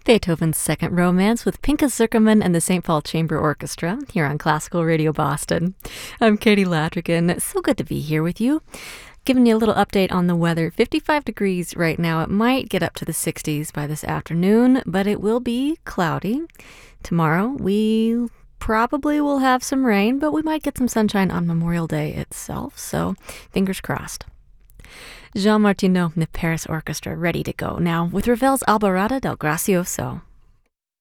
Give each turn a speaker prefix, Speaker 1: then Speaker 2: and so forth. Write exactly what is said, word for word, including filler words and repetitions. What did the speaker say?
Speaker 1: Beethoven's Second Romance with Pinka Zuckerman and the Saint Paul Chamber Orchestra here on Classical Radio Boston. I'm Katie Ladrigan. So good to be here with you. Giving you a little update on the weather. fifty-five degrees right now. It might get up to the sixties by this afternoon, but it will be cloudy. Tomorrow we probably will have some rain, but we might get some sunshine on Memorial Day itself, so fingers crossed. Jean Martineau and the Paris Orchestra ready to go now with Ravel's Alborada del Gracioso.